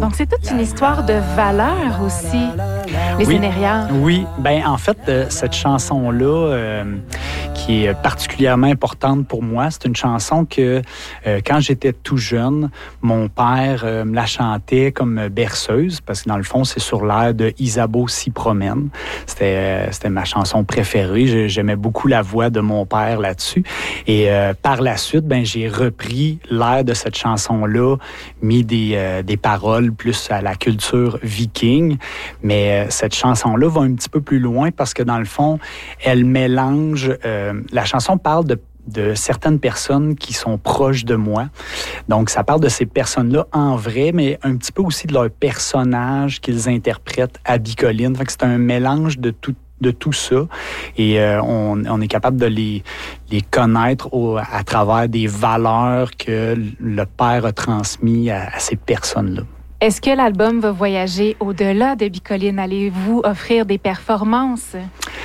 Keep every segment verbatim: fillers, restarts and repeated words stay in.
Donc, c'est toute une histoire de valeurs aussi, les oui, Sénérières. Oui, bien, en fait, euh, cette chanson-là, euh, qui est particulièrement importante pour moi, c'est une chanson que, euh, quand j'étais tout jeune, mon père euh, me la chantait comme berceuse, parce que dans le fond, c'est sur l'air de Isabeau s'y promène. C'était, euh, c'était ma chanson préférée. J'aimais beaucoup la voix de mon père là-dessus. Et euh, par la suite, ben, j'ai repris l'air de cette chanson-là, mis des, euh, des paroles plus à la culture viking. Mais euh, cette chanson-là va un petit peu plus loin parce que dans le fond, elle mélange... Euh, la chanson parle de de certaines personnes qui sont proches de moi. Donc, ça parle de ces personnes-là en vrai, mais un petit peu aussi de leur personnage qu'ils interprètent à Bicoline. Fait que c'est un mélange de tout de tout ça. Et euh, on, on est capable de les, les connaître au, à travers des valeurs que le père a transmises à, à ces personnes-là. Est-ce que l'album va voyager au-delà de Bicoline? Allez-vous offrir des performances?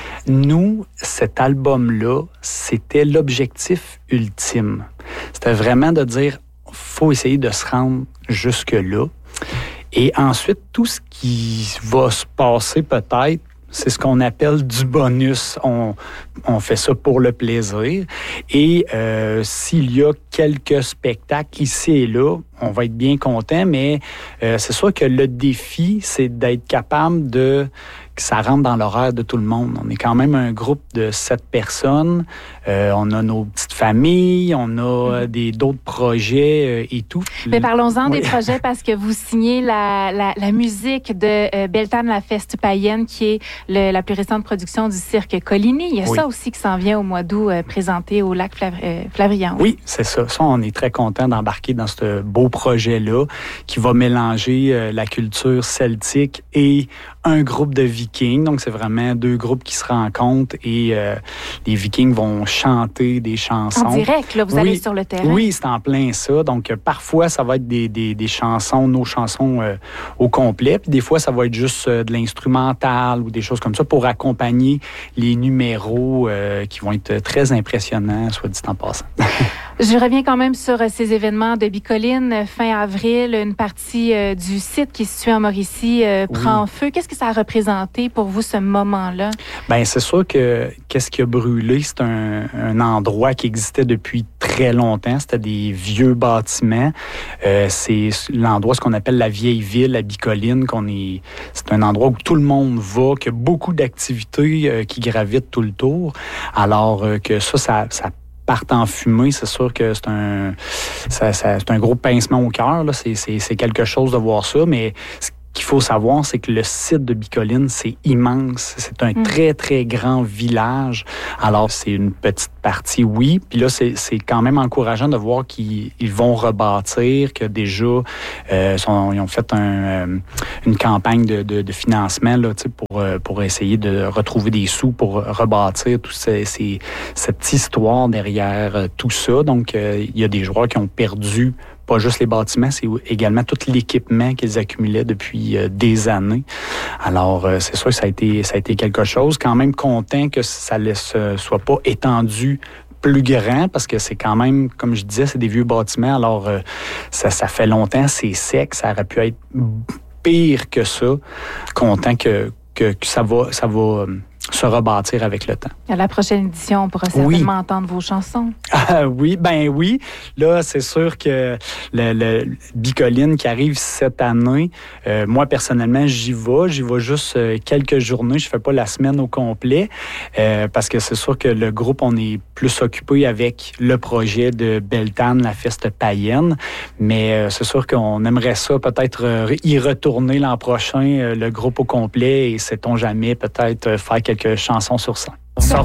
Nous, cet album-là, c'était l'objectif ultime. C'était vraiment de dire, faut essayer de se rendre jusque-là. Et ensuite, tout ce qui va se passer peut-être, c'est ce qu'on appelle du bonus. On, on fait ça pour le plaisir. Et euh, s'il y a quelques spectacles ici et là, on va être bien content, mais euh, c'est sûr que le défi, c'est d'être capable de que ça rentre dans l'horaire de tout le monde. On est quand même un groupe de sept personnes. Euh, on a nos petites familles, on a mm-hmm. des, d'autres projets euh, et tout. Mais parlons-en oui. des projets parce que vous signez la, la, la musique de euh, Beltane la Feste Païenne, qui est le, la plus récente production du Cirque Coligny. Il y a oui. ça aussi qui s'en vient au mois d'août, euh, présenté au lac Flav- euh, Flavrillon. Oui, c'est ça. Ça, on est très content d'embarquer dans ce beau projet-là qui va mélanger euh, la culture celtique et un groupe de Vikings. Donc, c'est vraiment deux groupes qui se rencontrent et euh, les Vikings vont chanter des chansons. En direct, là, vous oui, allez sur le terrain. Oui, c'est en plein ça. Donc, euh, parfois, ça va être des, des, des chansons, nos chansons euh, au complet. Puis des fois, ça va être juste euh, de l'instrumental ou des choses comme ça pour accompagner les numéros euh, qui vont être très impressionnants, soit dit en passant. Je reviens quand même sur euh, ces événements de Bicoline. Fin avril, une partie euh, du site qui est situé en Mauricie euh, prend oui. feu. Qu'est-ce que ça a représenté pour vous, ce moment-là? Bien, c'est sûr que qu'est-ce qui a brûlé, c'est un, un endroit qui existait depuis très longtemps. C'était des vieux bâtiments. Euh, c'est l'endroit, ce qu'on appelle la vieille ville à Bicoline, qu'on est, c'est un endroit où tout le monde va, qu'il y a beaucoup d'activités euh, qui gravitent tout le tour. Alors euh, que ça, ça, ça partent en fumée, c'est sûr que c'est un, ça, ça, c'est un gros pincement au cœur. Là. C'est, c'est, c'est quelque chose de voir ça, mais ce qu'il faut savoir, c'est que le site de Bicoline, c'est immense. C'est un mmh. très, très grand village. Alors, c'est une petite partie, oui. Puis là, c'est, c'est quand même encourageant de voir qu'ils ils vont rebâtir, que déjà, euh, sont, ils ont fait un, euh, une campagne de, de, de financement là, pour, euh, pour essayer de retrouver des sous pour rebâtir toute ces, ces, cette histoire derrière euh, tout ça. Donc, euh, il y a des joueurs qui ont perdu pas juste les bâtiments, c'est également tout l'équipement qu'ils accumulaient depuis euh, des années. Alors, euh, c'est sûr que ça a été, ça a été quelque chose. Quand même content que ça ne euh, soit pas étendu plus grand, parce que c'est quand même, comme je disais, c'est des vieux bâtiments. Alors, euh, ça, ça fait longtemps, c'est sec, ça aurait pu être pire que ça. Content que, que, que ça va... Ça va euh, se rebâtir avec le temps. À la prochaine édition, on pourra certainement oui. entendre vos chansons. Ah, oui, ben oui. Là, c'est sûr que le, le Bicoline qui arrive cette année, euh, moi, personnellement, j'y vais. J'y vais juste euh, quelques journées. Je fais pas la semaine au complet euh, parce que c'est sûr que le groupe, on est plus occupé avec le projet de Beltane, la Feste Païenne. Mais euh, c'est sûr qu'on aimerait ça peut-être euh, y retourner l'an prochain, euh, le groupe au complet, et sait-on jamais, peut-être euh, faire quelques chansons sur ça.